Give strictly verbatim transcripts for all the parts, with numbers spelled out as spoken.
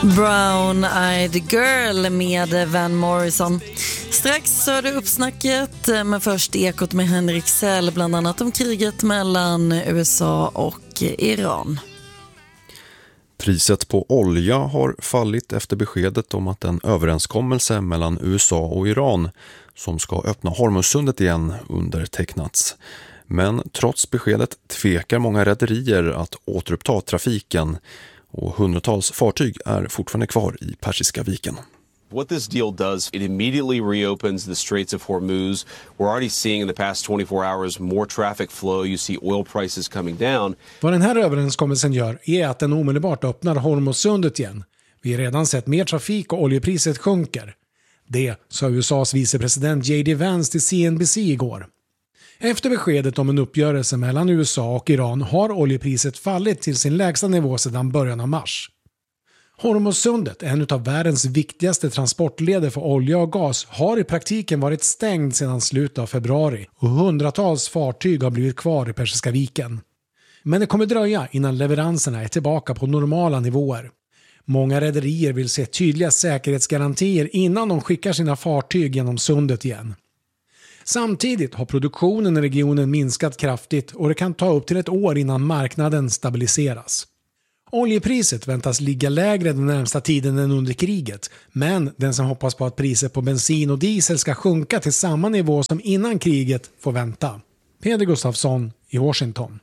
Brown-Eyed Girl med Van Morrison. Strax så är det uppsnacket, men först Ekot med Henrik Sell, bland annat om kriget mellan U S A och Iran. Priset på olja har fallit efter beskedet om att en överenskommelse mellan U S A och Iran som ska öppna Hormuzsundet igen undertecknats. Men trots beskedet tvekar många rederier att återuppta trafiken och hundratals fartyg är fortfarande kvar i Persiska viken. What this deal does, it immediately reopens the Straits of Hormuz. We're already seeing in the past twenty-four hours more traffic flow. You see oil prices coming down. Vad den här överenskommelsen gör är att den omedelbart öppnar Hormuzsundet igen. Vi har redan sett mer trafik och oljepriset sjunker. Det sa U S A:s vicepresident J D Vance till C N B C igår. Efter beskedet om en uppgörelse mellan U S A och Iran har oljepriset fallit till sin lägsta nivå sedan början av mars. Hormuzsundet, en av världens viktigaste transportleder för olja och gas, har i praktiken varit stängd sedan slutet av februari och hundratals fartyg har blivit kvar i Persiska viken. Men det kommer dröja innan leveranserna är tillbaka på normala nivåer. Många rederier vill se tydliga säkerhetsgarantier innan de skickar sina fartyg genom sundet igen. Samtidigt har produktionen i regionen minskat kraftigt och det kan ta upp till ett år innan marknaden stabiliseras. Oljepriset väntas ligga lägre den närmsta tiden än under kriget, men den som hoppas på att priset på bensin och diesel ska sjunka till samma nivå som innan kriget får vänta. Peder Gustafsson i Washington.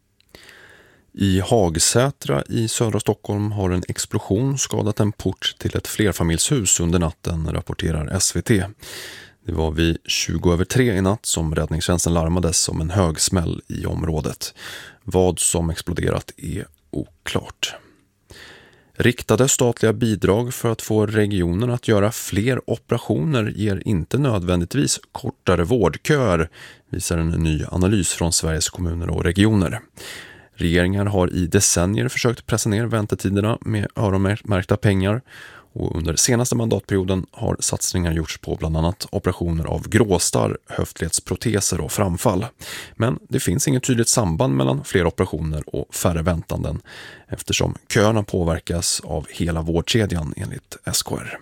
I Hagsätra i södra Stockholm har en explosion skadat en port till ett flerfamiljshus under natten, rapporterar S V T. Det var vid tjugo över tre i natt som räddningstjänsten larmades om en hög smäll i området. Vad som exploderat är oklart. Riktade statliga bidrag för att få regionen att göra fler operationer ger inte nödvändigtvis kortare vårdköer, visar en ny analys från Sveriges kommuner och regioner. Regeringar har i decennier försökt pressa ner väntetiderna med öronmärkta pengar och under senaste mandatperioden har satsningar gjorts på bland annat operationer av gråstarr, höftledsproteser och framfall. Men det finns inget tydligt samband mellan fler operationer och färre väntanden eftersom köerna påverkas av hela vårdkedjan enligt S K R.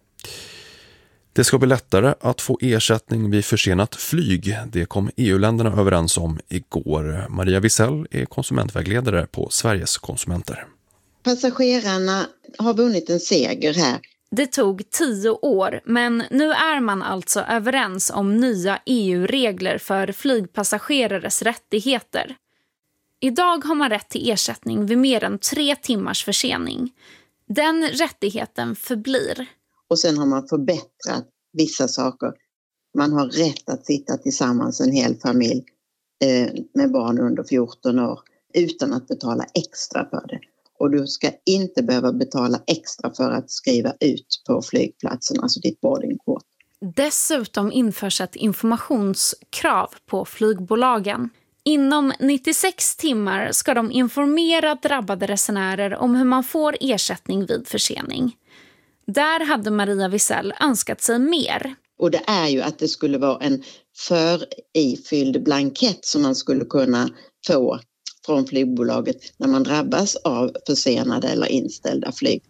Det ska bli lättare att få ersättning vid försenat flyg. Det kom E U-länderna överens om igår. Maria Wisell är konsumentvägledare på Sveriges konsumenter. Passagerarna har vunnit en seger här. Det tog tio år, men nu är man alltså överens om nya E U-regler för flygpassagerares rättigheter. Idag har man rätt till ersättning vid mer än tre timmars försening. Den rättigheten förblir. Och sen har man förbättrat vissa saker. Man har rätt att sitta tillsammans en hel familj eh, med barn under fjorton år utan att betala extra för det. Och du ska inte behöva betala extra för att skriva ut på flygplatsen, alltså ditt boardingkort. Dessutom införs ett informationskrav på flygbolagen. Inom nittiosex timmar ska de informera drabbade resenärer om hur man får ersättning vid försening. Där hade Maria Wisell önskat sig mer. Och det är ju att det skulle vara en förifylld blankett som man skulle kunna få från flygbolaget när man drabbas av försenade eller inställda flyg.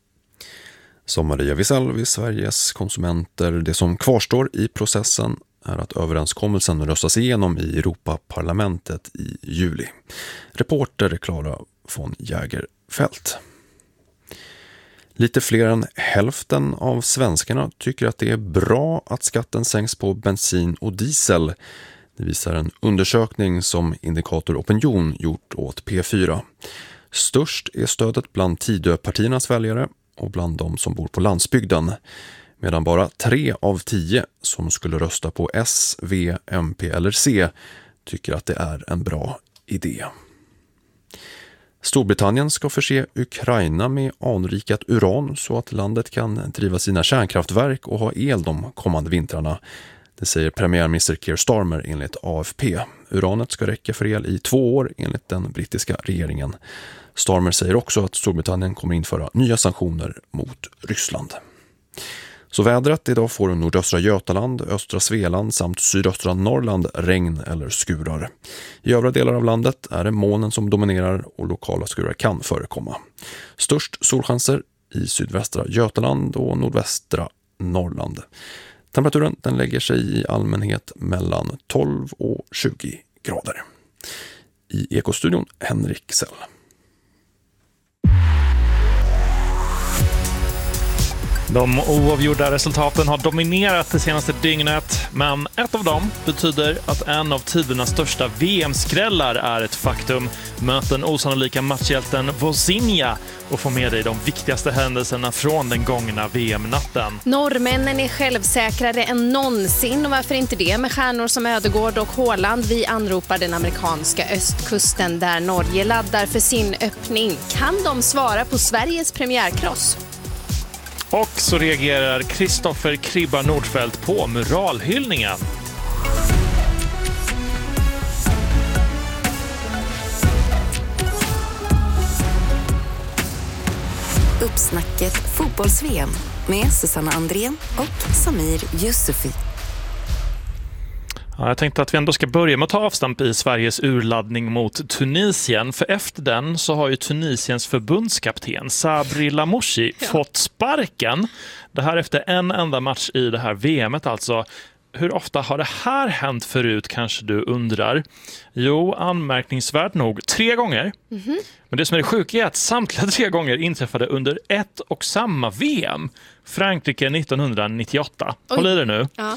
Som Maria Wisell vid Sveriges konsumenter, det som kvarstår i processen är att överenskommelsen röstas igenom i Europaparlamentet i juli. Reporter Klara von Jägerfält. Lite fler än hälften av svenskarna tycker att det är bra att skatten sänks på bensin och diesel. Det visar en undersökning som Indikator Opinion gjort åt P fyra. Störst är stödet bland Tidöpartiernas väljare och bland de som bor på landsbygden. Medan bara tre av tio som skulle rösta på S, V, M P eller C tycker att det är en bra idé. Storbritannien ska förse Ukraina med anrikat uran så att landet kan driva sina kärnkraftverk och ha el de kommande vintrarna. Det säger premiärminister Keir Starmer enligt A F P. Uranet ska räcka för el i två år enligt den brittiska regeringen. Starmer säger också att Storbritannien kommer införa nya sanktioner mot Ryssland. Så vädret: idag får nordöstra Götaland, östra Svealand samt sydöstra Norrland regn eller skurar. I övriga delar av landet är det molnen som dominerar och lokala skurar kan förekomma. Störst solchanser i sydvästra Götaland och nordvästra Norrland. Temperaturen den lägger sig i allmänhet mellan tolv och tjugo grader. I Ekostudion Henrik Sell. De oavgjorda resultaten har dominerat det senaste dygnet, men ett av dem betyder att en av tidernas största V M-skrällar är ett faktum. Möt den osannolika matchhjälten Vozinha och få med dig de viktigaste händelserna från den gångna V M-natten. Norrmännen är självsäkrare än någonsin, och varför inte det med stjärnor som Ödegård och Haaland. Vi anropar den amerikanska östkusten där Norge laddar för sin öppning. Kan de svara på Sveriges premiärkross? Och så reagerar Kristoffer Kribba Nordfeldt på muralhyllningen. Uppsnacket fotbolls-V M med Susanna Andrén och Samir Yusufi. Ja, jag tänkte att vi ändå ska börja med att ta avstamp i Sveriges urladdning mot Tunisien. För efter den så har ju Tunisiens förbundskapten Sabri Lamouchi ja. fått sparken. Det här efter en enda match i det här V M:et alltså. Hur ofta har det här hänt förut, kanske du undrar? Jo, anmärkningsvärt nog tre gånger. Mm-hmm. Men det som är det sjuka är att samtliga tre gånger inträffade under ett och samma V M. Frankrike nittonhundranittioåtta. Oj. Håll i det nu. Ja.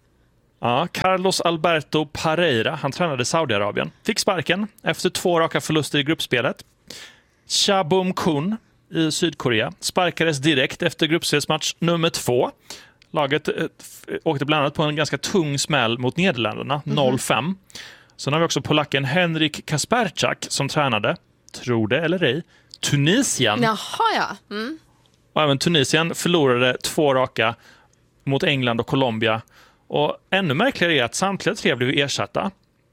Ja, Carlos Alberto Parreira, han tränade Saudiarabien, fick sparken efter två raka förluster i gruppspelet. Cha Bum-kun i Sydkorea sparkades direkt efter gruppspelsmatch nummer två. Laget eh, åkte bland annat på en ganska tung smäll mot Nederländerna, mm-hmm. noll fem. Sen har vi också polacken Henrik Kasperczak som tränade, tror det eller ej, Tunisien. Jaha, ja. Mm. Och även Tunisien förlorade två raka mot England och Colombia. Och ännu märkligare är att samtliga tre blev ersatta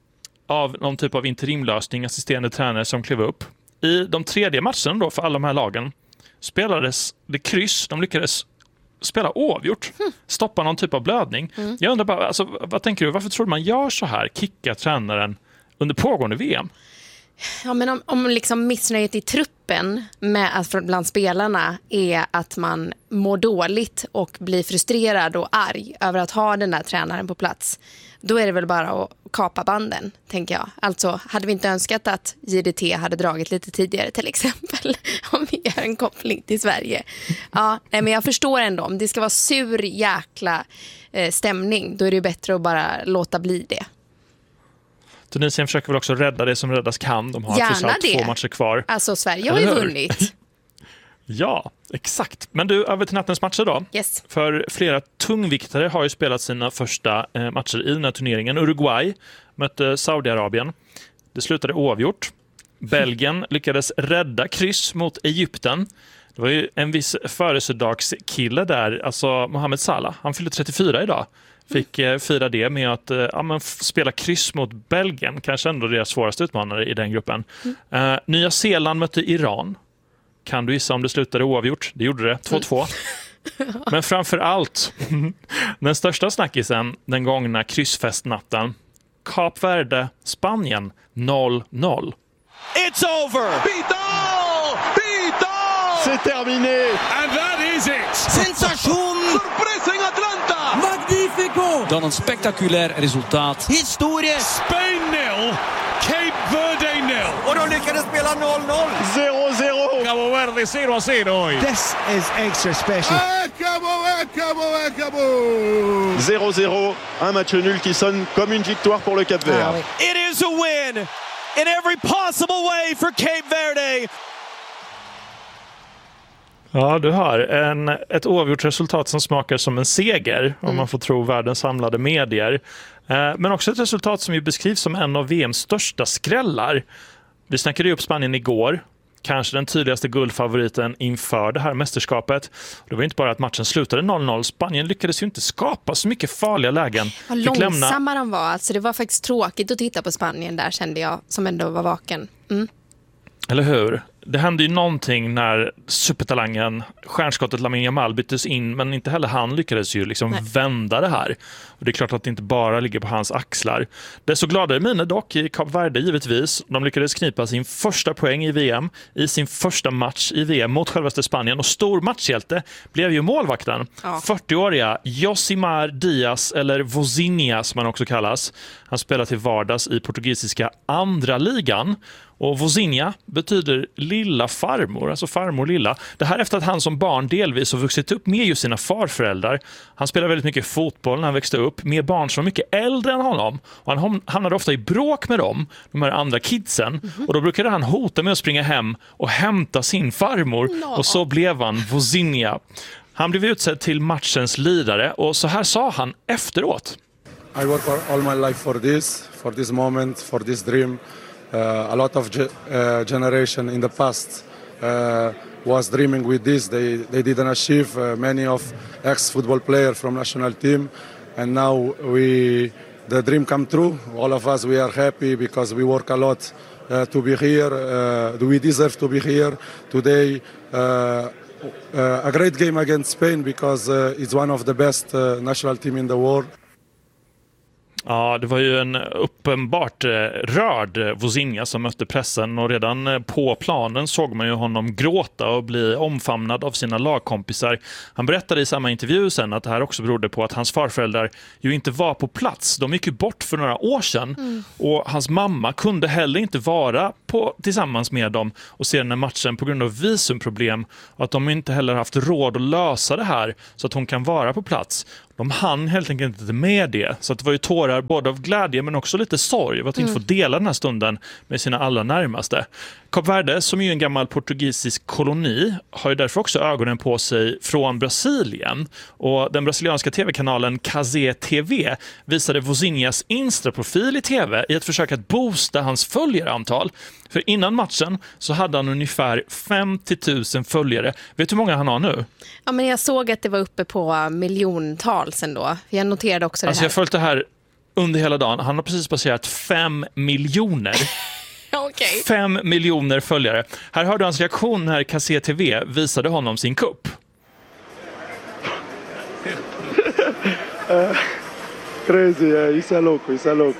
av någon typ av interimlösning, assisterande tränare som klev upp. I de tredje matcherna då för alla de här lagen spelades det kryss, de lyckades spela oavgjort, mm. stoppa någon typ av blödning. Mm. Jag undrar bara, alltså, vad tänker du, varför tror du man gör så här, kicka tränaren under pågående V M? Ja, men om, om liksom missnöjet i truppen med att bland spelarna är att man mår dåligt och blir frustrerad och arg över att ha den där tränaren på plats, då är det väl bara att kapa banden, tänker jag. Alltså, hade vi inte önskat att J D T hade dragit lite tidigare till exempel, om vi gör en koppling till Sverige. Ja, nej, men jag förstår ändå, om det ska vara sur jäkla eh, stämning, då är det bättre att bara låta bli det. Tunisien försöker väl också rädda det som räddas kan. De har trots allt två matcher kvar. Alltså, Sverige har ju vunnit. Ja, exakt. Men du, över till nattens matcher då. Yes. För flera tungviktare har ju spelat sina första eh, matcher i den här turneringen. Uruguay mötte Saudiarabien. Det slutade oavgjort. Belgien lyckades rädda kryss mot Egypten. Det var ju en viss födelsedagskille där, alltså Mohamed Salah. Han fyllde trettiofyra idag. Fick eh, fira det med att eh, ja, men f- spela kryss mot Belgien. Kanske ändå deras svåraste utmanare i den gruppen. Mm. Eh, Nya Zeeland mötte Iran. Kan du gissa om det slutade oavgjort? Det gjorde det, två två. Mm. Men framför allt, den största snackisen den gångna kryssfestnatten. Kap Verde, Spanien, noll noll. It's over! Vidal! Vidal! C'est terminé! And that is it! Sensation! Surprising Atlanta! Magnifico! Dan een spectaculair resultaat. Historie! Spain nil, Cape Verde nil. Och de lyckades spela noll noll. zéro zéro. Cabo Verde zéro zéro. This is extra special. Acabou, acabou, acabou. zéro zéro. Un match nul qui sonne comme une victoire pour le Cap Verde. Ah, oui. It is a win in every possible way for Cape Verde. Ja, du har en, ett oavgjort resultat som smakar som en seger, mm. om man får tro världens samlade medier. Eh, men också ett resultat som ju beskrivs som en av V M:s största skrällar. Vi snackade ju upp Spanien igår. Kanske den tydligaste guldfavoriten inför det här mästerskapet. Det var inte bara att matchen slutade noll noll. Spanien lyckades ju inte skapa så mycket farliga lägen. Vad långsamma lämna... de var. Alltså, det var faktiskt tråkigt att titta på Spanien där, kände jag, som ändå var vaken. Mm. Eller hur? det hände ju någonting när supertalangen, stjärnskottet Lamine Yamal byttes in, men inte heller han lyckades ju liksom vända det här. Och det är klart att det inte bara ligger på hans axlar. Det är så gladare miner dock i Kap Verde givetvis. De lyckades knipa sin första poäng i V M i sin första match i V M mot självaste Spanien. Och stor matchhjälte blev ju målvakten. Ja. fyrtioåriga Josimar Diaz, eller Vozinha som han också kallas. Han spelar till vardags i portugisiska andra ligan. Och Vozinha betyder lilla farmor, alltså farmor lilla. Det här efter att han som barn delvis har vuxit upp med just sina farföräldrar. Han spelade väldigt mycket fotboll när han växte upp med barn som var mycket äldre än honom. Och han hamnade ofta i bråk med dem, de här andra kidsen. Mm-hmm. Och då brukade han hota med att springa hem och hämta sin farmor. No. Och så blev han Vozinha. Han blev utsedd till matchens lidare och så här sa han efteråt. I work all my life for this, for this moment, for this dream. Uh, a lot of ge- uh, generation in the past uh, was dreaming with this. They they didn't achieve. Uh, many of ex-football players from national team, and now we the dream come true. All of us, we are happy because we work a lot uh, to be here. Uh, we deserve to be here today. Uh, uh, a great game against Spain because uh, it's one of the best uh, national team in the world. Ja, det var ju en uppenbart rörd Vozinha som mötte pressen och redan på planen såg man ju honom gråta och bli omfamnad av sina lagkompisar. Han berättade i samma intervju sen att det här också berodde på att hans farföräldrar ju inte var på plats. De gick ju bort för några år sedan mm. och hans mamma kunde heller inte vara på, tillsammans med dem och se den här matchen på grund av visumproblem och att de inte heller haft råd att lösa det här så att hon kan vara på plats. De hann helt enkelt inte med det. Så att det var ju tårar både av glädje men också lite sorg av att inte mm. få dela den här stunden med sina allra närmaste. Kap Verde, som är ju en gammal portugisisk koloni, har ju därför också ögonen på sig från Brasilien. Och den brasilianska tv-kanalen Cazé T V visade Vozinhas Insta-profil i tv i ett försök att boosta hans följarantal. För innan matchen så hade han ungefär femtio tusen följare. Vet du hur många han har nu? Ja, men jag såg att det var uppe på miljontals ändå. Jag noterade också det alltså, här. Alltså jag följt det här under hela dagen. Han har precis passerat fem miljoner. Okay. Fem miljoner följare. Här hörde hans reaktion när K C T V visade honom sin kupp. uh, crazy, uh, Isa loco, Isa loco.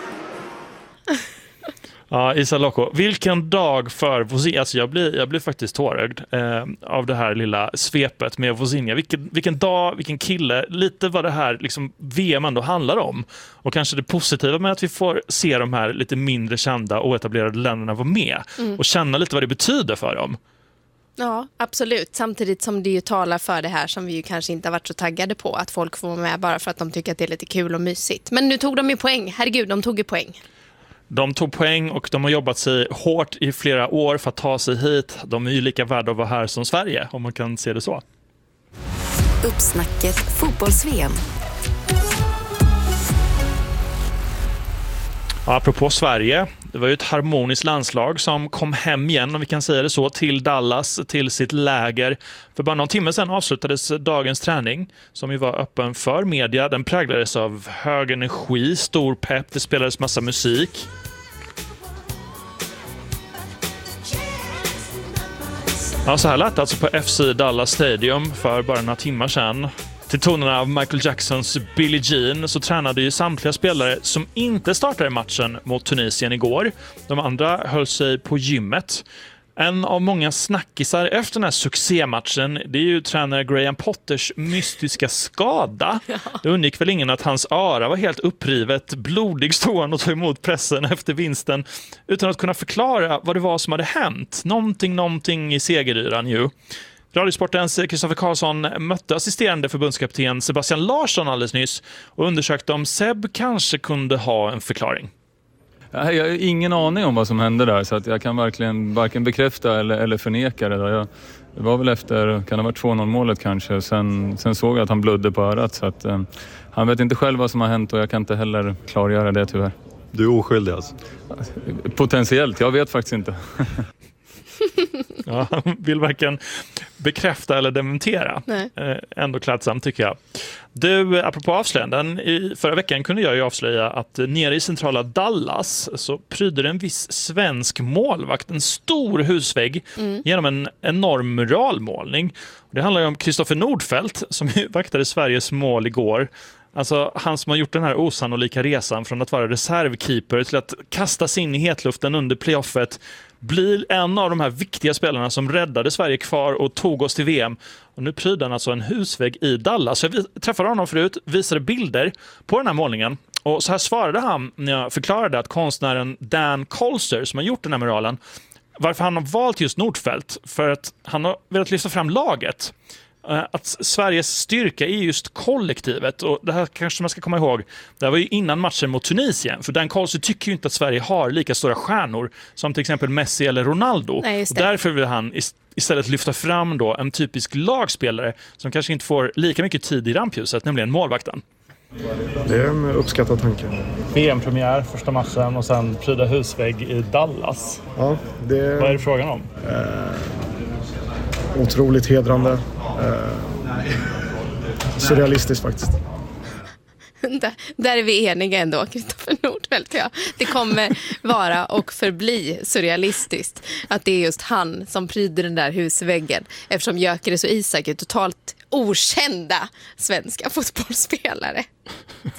Ja, Isa Loco. Vilken dag för Vozinha. Alltså jag blir, jag blir faktiskt tårögd eh, av det här lilla svepet med Vozinha. Vilken, vilken dag, vilken kille. Lite vad det här liksom, V M ändå handlar om. Och kanske det positiva med att vi får se de här lite mindre kända och etablerade länderna vara med. Mm. Och känna lite vad det betyder för dem. Ja, absolut. Samtidigt som det ju talar för det här som vi ju kanske inte har varit så taggade på. Att folk får vara med bara för att de tycker att det är lite kul och mysigt. Men nu tog de ju poäng. Herregud, de tog ju poäng. De tog poäng och de har jobbat sig hårt i flera år för att ta sig hit. De är ju lika värda att vara här som Sverige, om man kan se det så. Uppsnacket fotbolls-V M. Ja, apropå Sverige, det var ju ett harmoniskt landslag som kom hem igen, om vi kan säga det så, till Dallas, till sitt läger. För bara någon timme sedan avslutades dagens träning som ju var öppen för media. Den präglades av hög energi, stor pepp, det spelades massa musik. Ja, så här lät det alltså på F C Dallas Stadium för bara några timmar sedan. Till tonerna av Michael Jacksons Billie Jean så tränade ju samtliga spelare som inte startade matchen mot Tunisien igår. De andra höll sig på gymmet. En av många snackisar efter den här succématchen, det är ju tränare Graham Potters mystiska skada. Det undgick väl ingen att hans öra var helt upprivet, blodig stod han och tog emot pressen efter vinsten utan att kunna förklara vad det var som hade hänt. Någonting, någonting i segeryran ju. Radiosportens Kristoffer Karlsson mötte assisterande förbundskapten Sebastian Larsson alldeles nyss och undersökte om Seb kanske kunde ha en förklaring. Jag har ingen aning om vad som hände där så att jag kan verkligen varken bekräfta eller, eller förneka det. Där. Jag, det var väl efter, kan det ha varit två noll målet kanske. Sen, sen såg jag att han blödde på örat så att eh, han vet inte själv vad som har hänt och jag kan inte heller klargöra det tyvärr. Du är oskyldig alltså? Potentiellt, jag vet faktiskt inte. Ja, han vill varken bekräfta eller dementera. Nej. Eh, ändå klädsamt tycker jag. Du, apropå avslöjanden, i förra veckan kunde jag ju avslöja att nere i centrala Dallas så pryder en viss svensk målvakt en stor husvägg mm. genom en enorm muralmålning. Det handlar ju om Kristoffer Nordfeldt som vaktade Sveriges mål igår. Alltså han som har gjort den här osannolika resan från att vara reservkeeper till att kasta sig in i hetluften under playoffet, blir en av de här viktiga spelarna som räddade Sverige kvar och tog oss till V M. Och nu pryder han alltså en husvägg i Dallas. Jag träffade honom förut, visade bilder på den här målningen. Och så här svarade han när jag förklarade att konstnären Dan Colster som har gjort den här muralen, varför han har valt just Nordfeldt, för att han har velat lyfta fram laget. Att Sveriges styrka är just kollektivet, och det här kanske man ska komma ihåg. Det här var ju innan matchen mot Tunisien, för Dan Carlson tycker ju inte att Sverige har lika stora stjärnor som till exempel Messi eller Ronaldo. Nej, och därför vill han istället lyfta fram då en typisk lagspelare som kanske inte får lika mycket tid i rampljuset, nämligen målvakten. Det är en uppskattad tanke. V M-premiär, första matchen, och sen pryda husvägg i Dallas. Ja, det... Vad är det frågan om? Eh, otroligt hedrande. Eh, surrealistiskt faktiskt. Där, där är vi eniga ändå, Kristoffer Nordfeldt. Ja. Det kommer vara och förbli surrealistiskt att det är just han som pryder den där husväggen, eftersom Gyökeres och Isak är totalt okända svenska fotbollsspelare.